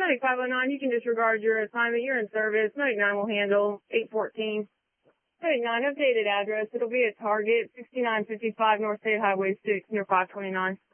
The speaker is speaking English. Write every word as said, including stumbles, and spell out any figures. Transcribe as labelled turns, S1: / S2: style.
S1: Medic five oh nine, you can disregard your assignment. You're in service. Medic nine will handle eight fourteen. Medic nine, updated address. It'll be at Target, sixty-nine fifty-five North State Highway six near five twenty-nine.